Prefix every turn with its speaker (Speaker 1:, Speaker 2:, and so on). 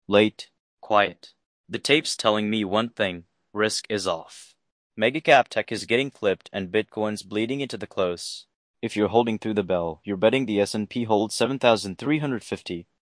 Speaker 1: Late, quiet. The tape's telling me one thing: risk is off. Megacap tech is getting flipped and Bitcoin's bleeding into the close. If you're holding through the bell, you're betting the S&P holds 7,350,